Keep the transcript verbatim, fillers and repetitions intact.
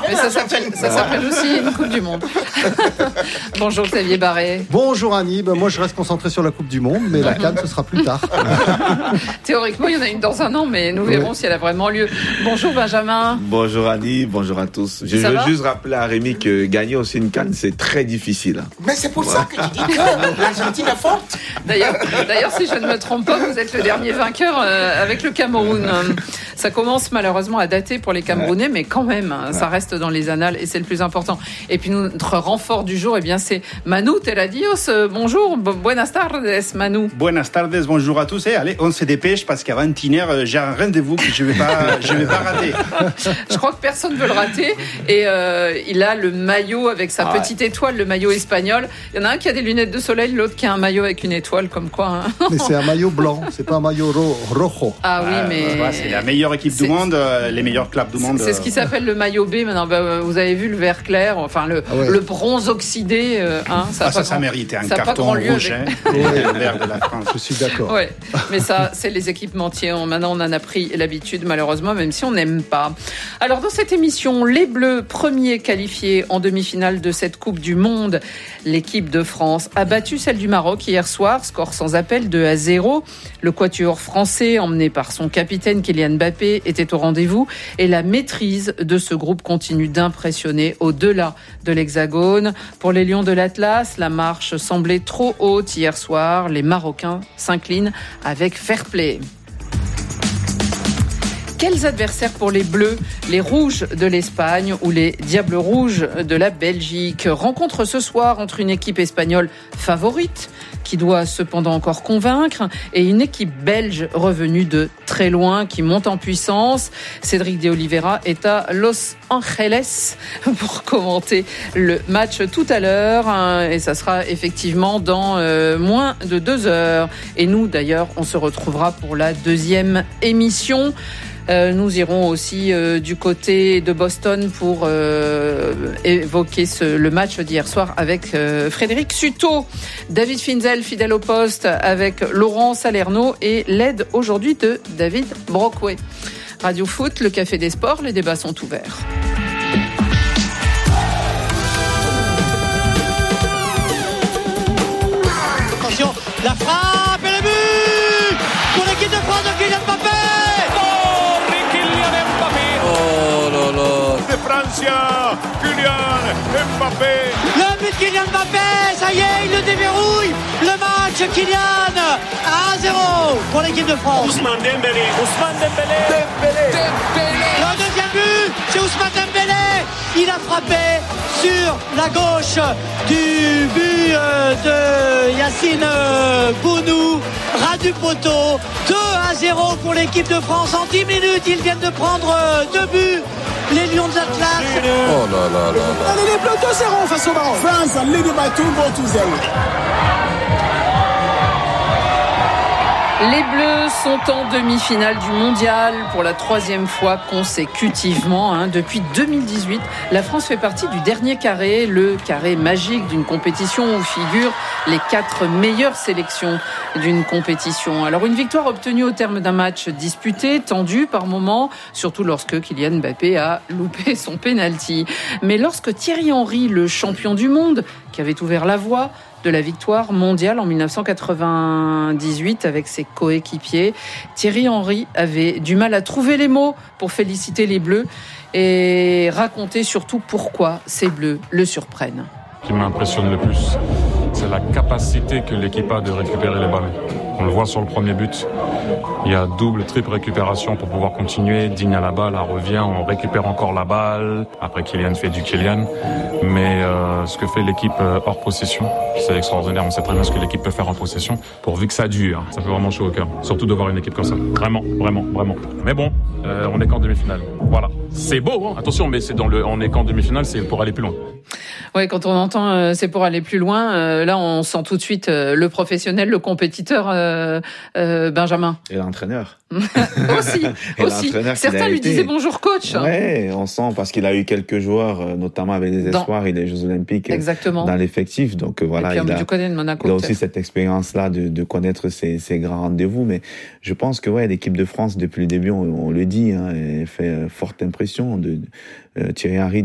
Mais ça s'appelle, ça s'appelle aussi une Coupe du Monde. Bonjour Xavier Barré. Bonjour Annie, ben moi je reste concentré sur la Coupe du Monde, mais la CAN ce sera plus tard. Théoriquement, il y en a une dans un an, mais nous verrons oui. si elle a vraiment lieu. Bonjour Benjamin. Bonjour Annie, bonjour à tous. Je ça veux va juste rappeler à Rémi que gagner aussi une CAN, c'est très difficile. Mais c'est pour ouais. ça que je dis que l'Argentine est forte. D'ailleurs, d'ailleurs, si je ne me trompe pas, vous êtes le dernier vainqueur euh, avec le Cameroun. Ça commence malheureusement à dater pour les Camerounais, ouais. mais quand même, ouais. ça reste dans les annales et c'est le plus important. Et puis notre renfort du jour, eh bien, c'est Manu Terradios. Bonjour, buenas tardes, Manu. Buenas tardes, bonjour à tous. Et allez, on se dépêche parce qu'à vingt et une heures, j'ai un rendez-vous que je ne vais pas, je vais pas rater. Je crois que personne ne veut le rater. Et euh, il a le maillot avec sa ah petite ouais. étoile, le maillot espagnol. Il y en a un qui a des lunettes de soleil, l'autre qui a un maillot avec une étoile, comme quoi. Hein. Mais c'est un maillot blanc, c'est pas un maillot ro- rojo. Ah oui, mais euh, c'est la meilleure équipe c'est... du monde, euh, les meilleurs clubs du monde. C'est, c'est ce qui s'appelle le maillot B. Maintenant, bah, vous avez vu le vert clair, enfin le, ah ouais. le bronze oxydé. Euh, hein, ça, ah, ça, grand... ça méritait un ça carton rouge. Avec... Hein, le vert de la France. Je suis d'accord. Ouais. Mais ça, c'est les équipementiers. Maintenant, on en a pris l'habitude, malheureusement, même si on n'aime pas. Alors, dans cette émission, les Bleus, premiers qualifiés en demi-finale de cette Coupe du Monde, l'équipe de France a battu celle du Maroc hier soir, score sans appel deux à zéro. Le quatuor français, emmené par son capitaine Kylian Mbappé, était au rendez-vous et la maîtrise de ce groupe continue d'impressionner au-delà de l'Hexagone. Pour les Lions de l'Atlas, la marche semblait trop haute hier soir. Les Marocains s'inclinent avec fair play. Quels adversaires pour les Bleus, les Rouges de l'Espagne ou les Diables Rouges de la Belgique? Rencontre ce soir entre une équipe espagnole favorite, qui doit cependant encore convaincre, et une équipe belge revenue de très loin, qui monte en puissance. Cédric de Oliveira est à Los Angeles pour commenter le match tout à l'heure, et ça sera effectivement dans euh, moins de deux heures. Et nous, d'ailleurs, on se retrouvera pour la deuxième émission. Euh, nous irons aussi euh, du côté de Boston pour euh, évoquer ce, le match d'hier soir avec euh, Frédéric Suto, David Finzel, fidèle au poste, avec Laurent Salerno et l'aide aujourd'hui de David Brockway. Radio Foot, le Café des Sports, les débats sont ouverts. Attention, la frappe et le but pour l'équipe de France de Kylian Mbappé. Francia, Kylian Mbappé. Le but de Kylian Mbappé, ça y est, il le déverrouille. Le match, Kylian, un à zéro pour l'équipe de France. Ousmane Dembélé, Ousmane Dembélé. Dembélé. Dembélé. Le deuxième but, c'est Ousmane Dembélé. Il a frappé sur la gauche du but de Yacine Bounou, ras du poteau. deux à zéro pour l'équipe de France. En dix minutes, ils viennent de prendre deux buts. Les Lions de l'Atlas. Oh là là là là. Allez les Bleus deux zéro face au Maroc. France lead by two goals to zero. Les Bleus sont en demi-finale du Mondial pour la troisième fois consécutivement. Hein. Depuis deux mille dix-huit, la France fait partie du dernier carré, le carré magique d'une compétition où figurent les quatre meilleures sélections d'une compétition. Alors une victoire obtenue au terme d'un match disputé, tendu par moments, surtout lorsque Kylian Mbappé a loupé son penalty. Mais lorsque Thierry Henry, le champion du monde, qui avait ouvert la voie de la victoire mondiale en dix-neuf cent quatre-vingt-dix-huit avec ses coéquipiers, Thierry Henry avait du mal à trouver les mots pour féliciter les Bleus et raconter surtout pourquoi ces Bleus le surprennent. Ce qui m'impressionne le plus, c'est la capacité que l'équipe a de récupérer les balles. On le voit sur le premier but. Il y a double, triple récupération pour pouvoir continuer. Digne à la balle, elle revient, on récupère encore la balle. Après, Kylian fait du Kylian. Mais euh, ce que fait l'équipe euh, hors possession, c'est extraordinaire. On sait très bien ce que l'équipe peut faire en possession. Pourvu que ça dure, ça fait vraiment chaud au cœur. Surtout de voir une équipe comme ça. Vraiment, vraiment, vraiment. Mais bon, euh, on est qu'en demi-finale. Voilà. C'est beau, hein. Attention, mais c'est dans le, on est qu'en demi-finale, c'est pour aller plus loin. Oui, quand on entend euh, c'est pour aller plus loin, euh, là on sent tout de suite euh, le professionnel, le compétiteur euh, euh, Benjamin. Et l'entraîneur. aussi, et aussi. Certains lui été... disaient bonjour coach. Ouais, on sent parce qu'il a eu quelques joueurs, notamment avec les espoirs dans... et les Jeux Olympiques. Exactement. Dans l'effectif, donc voilà. Et puis, il, a, du côté de Monaco, il a aussi cette expérience-là de, de connaître ces, ces grands rendez-vous. Mais je pense que ouais, l'équipe de France depuis le début, on, on le dit, hein, elle fait forte impression de, de euh, Thierry Henry.